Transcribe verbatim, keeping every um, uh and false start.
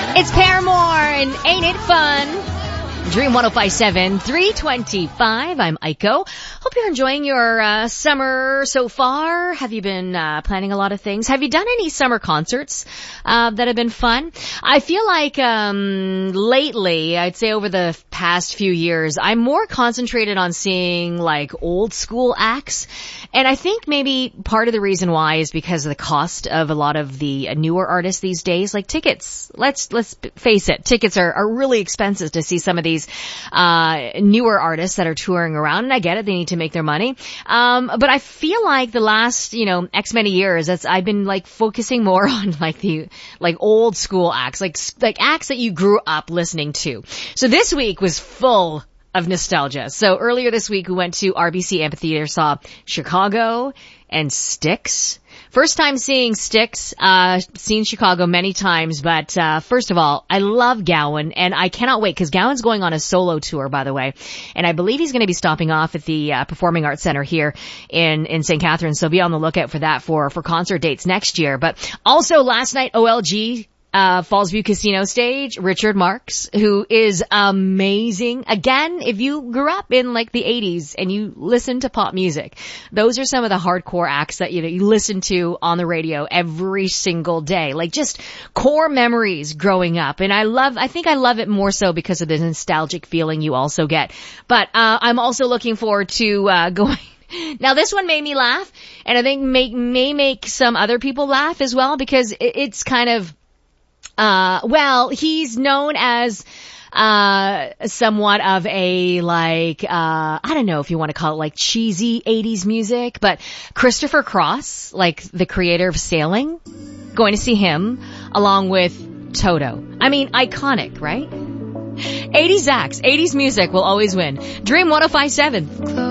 It's Paramore and Ain't It Fun? Dream one oh five point seven, three twenty-five. I'm Aiko. Hope you're enjoying your uh, summer so far. Have you been uh, planning a lot of things? Have you done any summer concerts uh, that have been fun? I feel like um lately, I'd say over the past few years, I'm more concentrated on seeing like old school acts. And I think maybe part of the reason why is because of the cost of a lot of the newer artists these days. Like tickets, let's let's face it, tickets are, are really expensive to see some of these uh newer artists that are touring around. And I get it, they need to make their money. Um but I feel like the last, you know, X many years, that's I've been like focusing more on like the like old school acts, like like acts that you grew up listening to. So this week was full of nostalgia. So earlier this week we went to R B C Amphitheater, saw Chicago and Styx. First time seeing Styx, uh, seen Chicago many times, but, uh, first of all, I love Gowan, and I cannot wait, because Gowan's going on a solo tour, by the way, and I believe he's going to be stopping off at the, uh, Performing Arts Center here in, in Saint Catharines, so be on the lookout for that for, for concert dates next year. But also last night, O L G, Uh, Fallsview Casino stage, Richard Marx, who is amazing. Again, if you grew up in like the eighties and you listen to pop music, those are some of the hardcore acts that you know, you listen to on the radio every single day. Like just core memories growing up. And I love, I think I love it more so because of the nostalgic feeling you also get. But, uh, I'm also looking forward to, uh, going now this one made me laugh, and I think make, may make some other people laugh as well, because it, it's kind of, Uh, well, he's known as, uh, somewhat of a, like, uh, I don't know if you want to call it like cheesy eighties music, but Christopher Cross, like the creator of Sailing, going to see him along with Toto. I mean, iconic, right? eighties acts, eighties music will always win. Dream one oh five point seven.